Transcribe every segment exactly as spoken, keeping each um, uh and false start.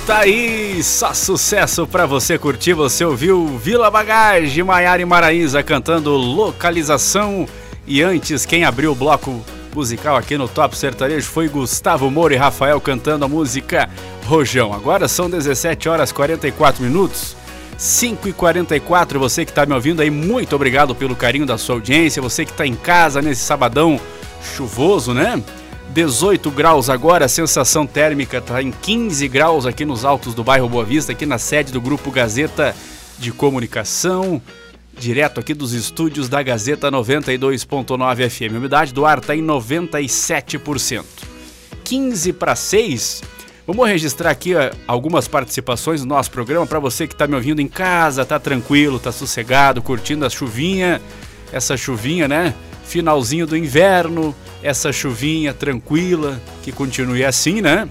Tá aí, só sucesso pra você curtir. Você ouviu Vila Bagagem, Maiara e Maraíza cantando Localização. E antes, quem abriu o bloco musical aqui no Top Sertanejo foi Gustavo Moura e Rafael cantando a música Rojão. Agora são dezessete horas e quarenta e quatro minutos, cinco e quarenta e quatro. Você que tá me ouvindo aí, muito obrigado pelo carinho da sua audiência. Você que tá em casa nesse sabadão chuvoso, né? dezoito graus agora, a sensação térmica está em quinze graus aqui nos altos do bairro Boa Vista, aqui na sede do Grupo Gazeta de Comunicação, direto aqui dos estúdios da Gazeta noventa e dois ponto nove F M. A umidade do ar está em noventa e sete por cento. quinze para seis. Vamos registrar aqui ó, algumas participações no nosso programa para você que está me ouvindo em casa, tá tranquilo, tá sossegado, curtindo a chuvinha, essa chuvinha, né? Finalzinho do inverno, essa chuvinha tranquila, que continue assim, né?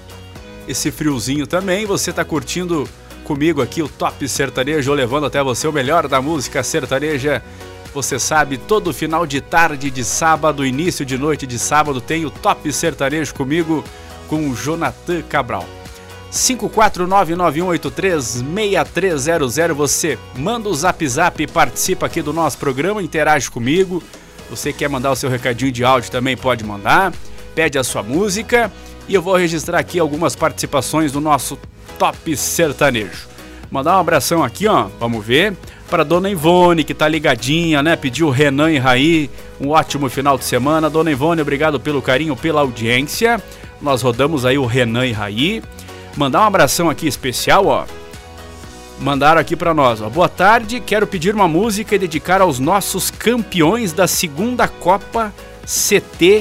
Esse friozinho também, você tá curtindo comigo aqui o Top Sertanejo, levando até você o melhor da música sertaneja. Você sabe, todo final de tarde de sábado, início de noite de sábado, tem o Top Sertanejo comigo, com o Jonathan Cabral. cinco quatro nove nove um oito três seis três zero zero, você manda o zap zap, participa aqui do nosso programa, interage comigo. Você quer mandar o seu recadinho de áudio também pode mandar, pede a sua música e eu vou registrar aqui algumas participações do nosso Top Sertanejo. Mandar um abração aqui, ó, vamos ver, para Dona Ivone, que tá ligadinha, né? Pediu Renan e Raí, um ótimo final de semana. Dona Ivone, obrigado pelo carinho, pela audiência. Nós rodamos aí o Renan e Raí. Mandar um abração aqui especial, ó. Mandaram aqui pra nós, ó. Boa tarde, quero pedir uma música e dedicar aos nossos campeões da segunda Copa C T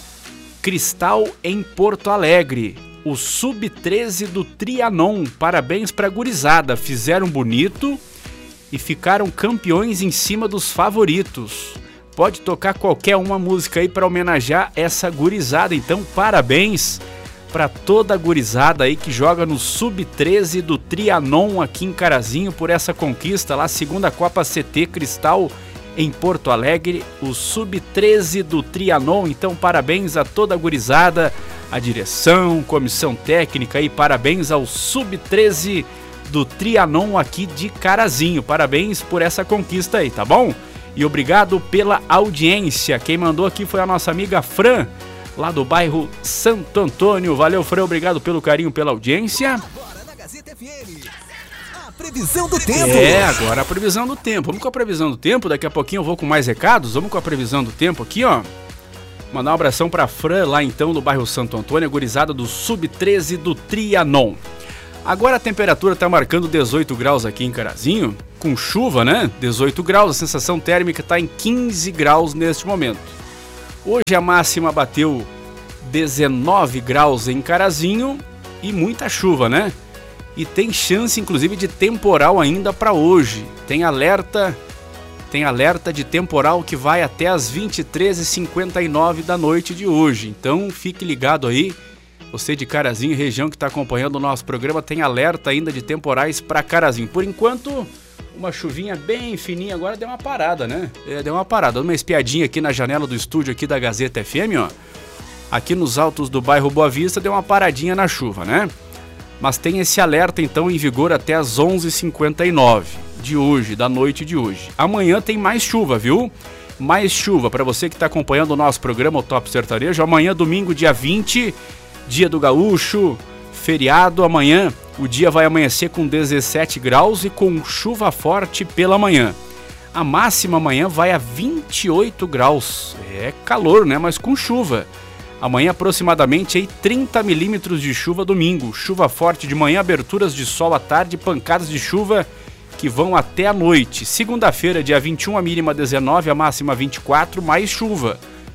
Cristal em Porto Alegre, o sub treze do Trianon. Parabéns pra gurizada, fizeram bonito e ficaram campeões em cima dos favoritos. Pode tocar qualquer uma música aí pra homenagear essa gurizada, então parabéns para toda a gurizada aí que joga no sub treze do Trianon aqui em Carazinho por essa conquista lá, segunda Copa C T Cristal em Porto Alegre, o sub treze do Trianon. Então parabéns a toda a gurizada, a direção, comissão técnica e parabéns ao sub treze do Trianon aqui de Carazinho. Parabéns por essa conquista aí, tá bom? E obrigado pela audiência. Quem mandou aqui foi a nossa amiga Fran, lá do bairro Santo Antônio. Valeu, Fran, obrigado pelo carinho, pela audiência. Agora na Gazeta F M, a previsão do tempo. É, agora a previsão do tempo. Vamos com a previsão do tempo, daqui a pouquinho eu vou com mais recados. Vamos com a previsão do tempo aqui, ó. Mandar um abração pra Fran, lá então do bairro Santo Antônio, a gurizada do sub treze do Trianon. Agora a temperatura tá marcando dezoito graus aqui em Carazinho, com chuva, né? dezoito graus, a sensação térmica tá em quinze graus neste momento. Hoje a máxima bateu dezenove graus em Carazinho e muita chuva, né? E tem chance, inclusive, de temporal ainda para hoje. Tem alerta, tem alerta de temporal que vai até as vinte e três e cinquenta e nove da noite de hoje. Então fique ligado aí. Você de Carazinho, região que está acompanhando o nosso programa, tem alerta ainda de temporais para Carazinho. Por enquanto, uma chuvinha bem fininha, agora deu uma parada, né? É, deu uma parada, uma espiadinha aqui na janela do estúdio aqui da Gazeta F M, ó. Aqui nos altos do bairro Boa Vista deu uma paradinha na chuva, né? Mas tem esse alerta então em vigor até as onze e cinquenta e nove de hoje, da noite de hoje. Amanhã tem mais chuva, viu? Mais chuva para você que está acompanhando o nosso programa, o Top Sertanejo. Amanhã, domingo, dia vinte, dia do gaúcho, feriado. Amanhã o dia vai amanhecer com dezessete graus e com chuva forte pela manhã. A máxima amanhã vai a vinte e oito graus. É calor, né? Mas com chuva. Amanhã aproximadamente aí trinta milímetros de chuva domingo. Chuva forte de manhã, aberturas de sol à tarde, pancadas de chuva que vão até a noite. Segunda-feira, dia vinte e um, a mínima dezenove, a máxima vinte e quatro, mais chuva.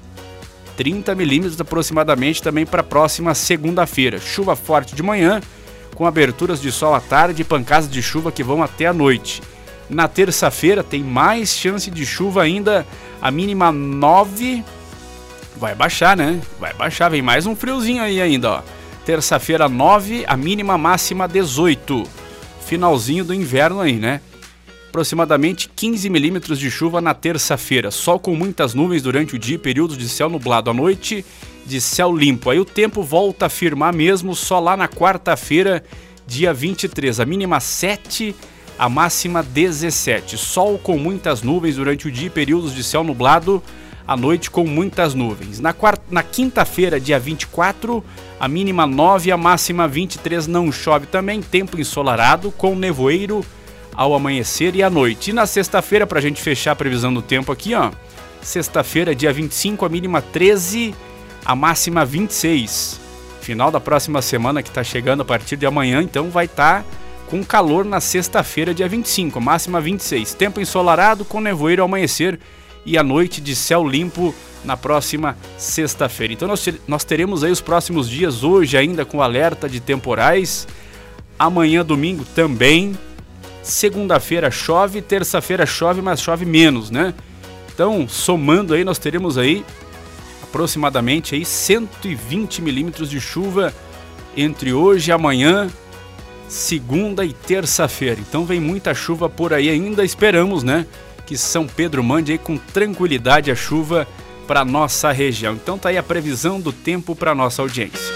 trinta milímetros aproximadamente também para a próxima segunda-feira. Chuva forte de manhã, com aberturas de sol à tarde e pancadas de chuva que vão até a noite. Na terça-feira tem mais chance de chuva ainda, a mínima nove, vai baixar, né? Vai baixar, vem mais um friozinho aí ainda, ó. Terça-feira nove, a mínima máxima dezoito. Finalzinho do inverno aí, né? Aproximadamente quinze milímetros de chuva na terça-feira. Sol com muitas nuvens durante o dia, períodos de céu nublado à noite, de céu limpo. Aí o tempo volta a firmar mesmo só lá na quarta-feira, dia vinte e três, a mínima sete, a máxima dezessete. Sol com muitas nuvens durante o dia e períodos de céu nublado, à noite com muitas nuvens. Na, quarta, na quinta-feira, dia vinte e quatro, a mínima nove, a máxima vinte e três, não chove também, tempo ensolarado com nevoeiro ao amanhecer e à noite. E na sexta-feira, pra gente fechar a previsão do tempo aqui, ó, sexta-feira, dia vinte e cinco, a mínima treze, a máxima vinte e seis. Final da próxima semana que tá chegando a partir de amanhã, então vai estar tá com calor na sexta-feira, dia vinte e cinco, máxima vinte e seis. Tempo ensolarado com nevoeiro ao amanhecer e à noite de céu limpo na próxima sexta-feira. Então nós, nós teremos aí os próximos dias, hoje ainda com alerta de temporais, amanhã domingo também, segunda-feira chove, terça-feira chove, mas chove menos, né? Então, somando aí, nós teremos aí aproximadamente aí cento e vinte milímetros de chuva entre hoje e amanhã, segunda e terça-feira. Então vem muita chuva por aí ainda, esperamos, né, que São Pedro mande aí com tranquilidade a chuva para nossa região. Então tá aí a previsão do tempo para nossa audiência.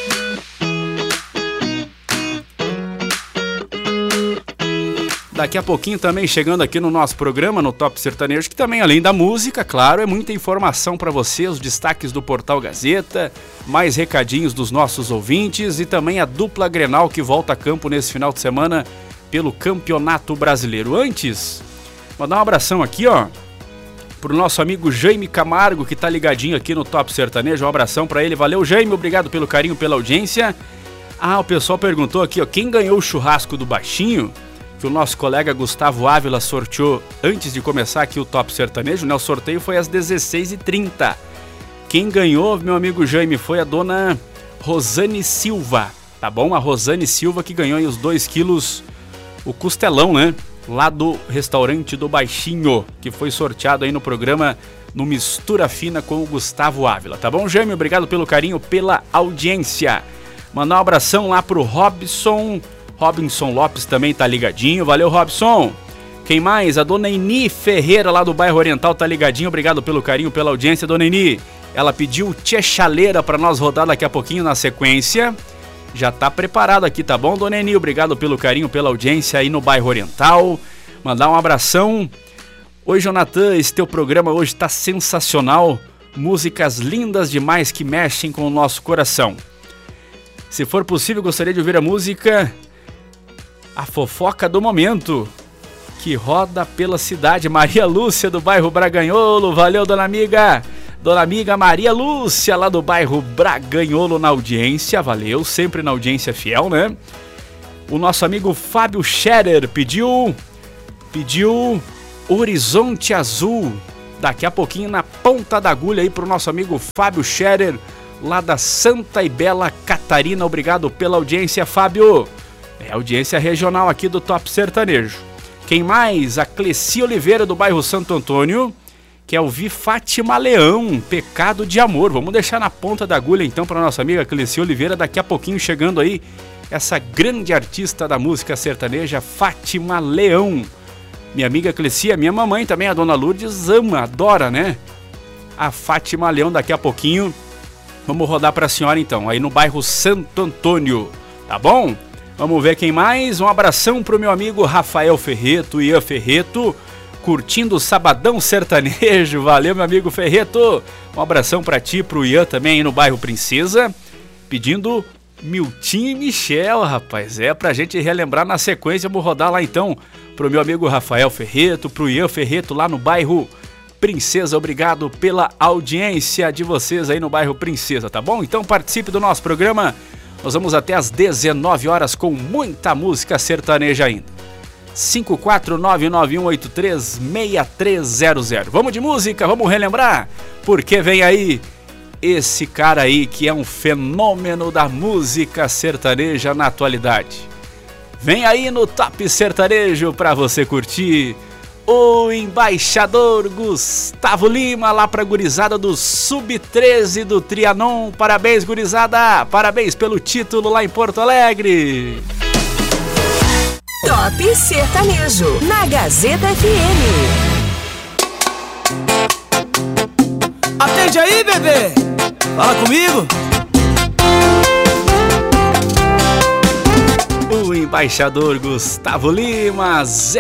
Daqui a pouquinho também chegando aqui no nosso programa, no Top Sertanejo, que também além da música, claro, é muita informação para você, os destaques do Portal Gazeta, mais recadinhos dos nossos ouvintes e também a dupla Grenal que volta a campo nesse final de semana pelo Campeonato Brasileiro. Antes, mandar um abração aqui, ó, pro nosso amigo Jaime Camargo, que tá ligadinho aqui no Top Sertanejo. Um abração para ele, valeu Jaime, obrigado pelo carinho, pela audiência. Ah, o pessoal perguntou aqui, ó, quem ganhou o churrasco do baixinho? Que o nosso colega Gustavo Ávila sorteou antes de começar aqui o Top Sertanejo, né? O sorteio foi às dezesseis e trinta. Quem ganhou, meu amigo Jaime, foi a dona Rosane Silva, tá bom? A Rosane Silva que ganhou aí os dois quilos, o costelão, né? Lá do restaurante do Baixinho, que foi sorteado aí no programa no Mistura Fina com o Gustavo Ávila, tá bom, Jaime? Obrigado pelo carinho, pela audiência. Mandar um abração lá pro Robson... Robinson Lopes também tá ligadinho, valeu Robson. Quem mais? A dona Eni Ferreira lá do bairro Oriental tá ligadinho, obrigado pelo carinho, pela audiência, dona Eni. Ela pediu tchê chaleira pra nós rodar daqui a pouquinho na sequência. Já tá preparado aqui, tá bom, dona Eni? Obrigado pelo carinho, pela audiência aí no bairro Oriental. Mandar um abração. Oi, Jonathan, esse teu programa hoje tá sensacional. Músicas lindas demais que mexem com o nosso coração. Se for possível, gostaria de ouvir a música... A Fofoca do Momento, que roda pela cidade. Maria Lúcia, do bairro Braganholo. Valeu, dona amiga. Dona amiga Maria Lúcia, lá do bairro Braganholo, na audiência. Valeu, sempre na audiência fiel, né? O nosso amigo Fábio Scherer pediu... Pediu Horizonte Azul. Daqui a pouquinho, na ponta da agulha aí pro nosso amigo Fábio Scherer, lá da Santa e Bela Catarina. Obrigado pela audiência, Fábio. É a audiência regional aqui do Top Sertanejo. Quem mais? A Cleci Oliveira, do bairro Santo Antônio, que é ouvir Fátima Leão, Pecado de Amor. Vamos deixar na ponta da agulha então para nossa amiga Cleci Oliveira. Daqui a pouquinho chegando aí essa grande artista da música sertaneja, Fátima Leão. Minha amiga Cleci, a minha mamãe também, a dona Lourdes, ama, adora, né? A Fátima Leão daqui a pouquinho. Vamos rodar para a senhora então, aí no bairro Santo Antônio, tá bom? Vamos ver quem mais. Um abração pro meu amigo Rafael Ferreto, Ian Ferreto, curtindo o Sabadão Sertanejo. Valeu, meu amigo Ferreto. Um abração pra ti, pro Ian também aí no bairro Princesa, pedindo Miltinho e Michel, rapaz. É pra gente relembrar na sequência. Vou rodar lá então pro meu amigo Rafael Ferreto, pro Ian Ferreto lá no bairro Princesa. Obrigado pela audiência de vocês aí no bairro Princesa, tá bom? Então participe do nosso programa. Nós vamos até às dezenove horas com muita música sertaneja ainda. cinco quatro nove nove um oito três seis três zero zero. Vamos de música, vamos relembrar? Porque vem aí esse cara aí que é um fenômeno da música sertaneja na atualidade. Vem aí no Top Sertanejo pra você curtir o embaixador Gustavo Lima, lá pra gurizada do Sub treze do Trianon. Parabéns, gurizada! Parabéns pelo título lá em Porto Alegre! Top Sertanejo, na Gazeta F M. Atende aí, bebê! Fala comigo! o embaixador Gustavo Lima, Zé